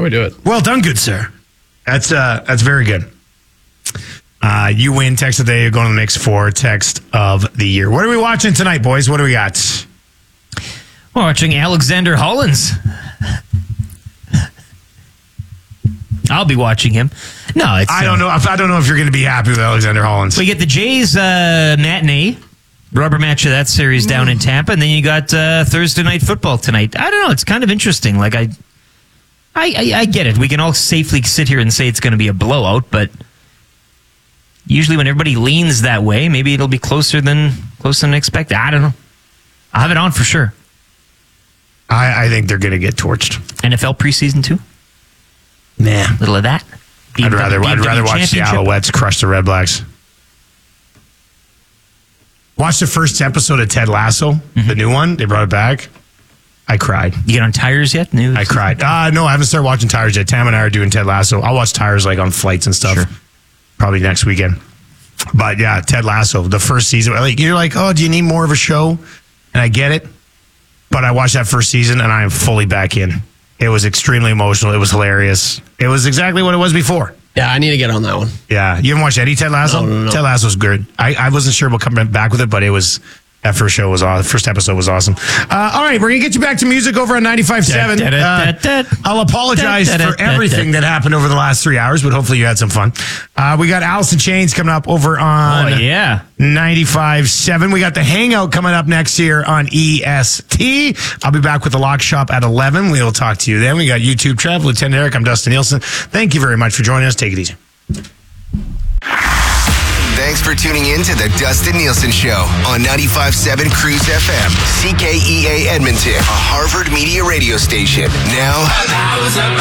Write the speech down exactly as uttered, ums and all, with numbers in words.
we do it. Well done, good sir. That's uh, that's very good. Uh, you win. Text of the day. You're going to the mix for text of the year. What are we watching tonight, boys? What do we got? We're watching Alexander Hollins. I'll be watching him. No, it's, I don't know. If, I don't know if you're going to be happy with Alexander Hollins. We get the Jays uh, matinee, rubber match of that series down in Tampa, and then you got uh, Thursday night football tonight. I don't know. It's kind of interesting. Like I, I, I, I get it. We can all safely sit here and say it's going to be a blowout, but usually when everybody leans that way, maybe it'll be closer than closer than expected. I don't know. I'll have it on for sure. I, I think they're going to get torched. N F L preseason too. Nah, little of that. I'd rather I'd rather watch the Alouettes crush the Red Blacks. Watch the first episode of Ted Lasso, mm-hmm. the new one. They brought it back. I cried. You get on Tires yet? New I cried. Uh, no, I haven't started watching Tires yet. Tam and I are doing Ted Lasso. I'll watch Tires like on flights and stuff. Sure. Probably next weekend. But yeah, Ted Lasso, the first season. Like you're like, oh, do you need more of a show? And I get it. But I watched that first season and I am fully back in. It was extremely emotional. It was hilarious. It was exactly what it was before. Yeah, I need to get on that one. Yeah. You haven't watched any Ted Lasso? No, no, no. Ted Lasso's good. I, I wasn't sure about coming back with it, but it was, that first show was awesome. First episode was awesome. Uh, all right, we're going to get you back to music over on ninety-five point seven. Uh, I'll apologize for everything that happened over the last three hours, but hopefully you had some fun. Uh, we got Alice in Chains coming up over on oh, yeah. ninety-five point seven. We got the Hangout coming up next year on E S T. I'll be back with the Lock Shop at eleven. We'll talk to you then. We got YouTube Travel, Lieutenant Eric. I'm Dustin Nielsen. Thank you very much for joining us. Take it easy. Thanks for tuning in to the Dustin Nielsen Show on ninety-five point seven Cruise F M, C K E A Edmonton, a Harvard Media radio station. Now,